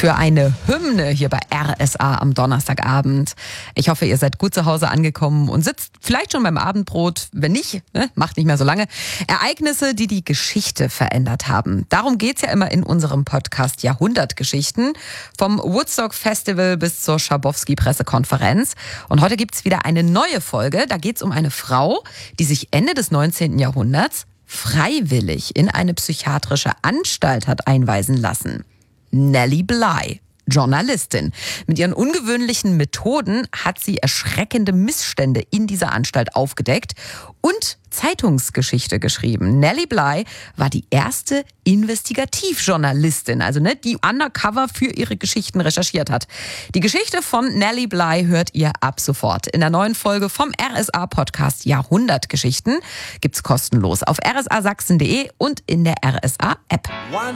für eine Hymne hier bei RSA am Donnerstagabend. Ich hoffe, ihr seid gut zu Hause angekommen und sitzt vielleicht schon beim Abendbrot. Wenn nicht, macht nicht mehr so lange. Ereignisse, die die Geschichte verändert haben. Darum geht's ja immer in unserem Podcast Jahrhundertgeschichten. Vom Woodstock Festival bis zur Schabowski-Pressekonferenz. Und heute gibt's wieder eine neue Folge. Da geht's um eine Frau, die sich Ende des 19. Jahrhunderts freiwillig in eine psychiatrische Anstalt hat einweisen lassen. Nellie Bly, Journalistin. Mit ihren ungewöhnlichen Methoden hat sie erschreckende Missstände in dieser Anstalt aufgedeckt und Zeitungsgeschichte geschrieben. Nellie Bly war die erste Investigativjournalistin, also die undercover für ihre Geschichten recherchiert hat. Die Geschichte von Nellie Bly hört ihr ab sofort. In der neuen Folge vom RSA-Podcast Jahrhundertgeschichten gibt's kostenlos auf rsasachsen.de und in der RSA-App.